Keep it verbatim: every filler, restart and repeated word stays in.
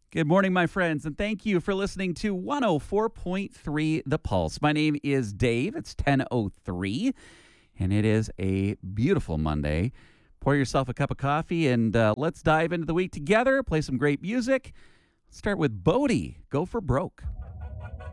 Good morning, my friends, and thank you for listening to one oh four point three The Pulse. My name is Dave. It's ten oh three, and it is a beautiful Monday. Pour yourself a cup of coffee, and uh, let's dive into the week together, play some great music. Let's start with Bodie, Go for Broke.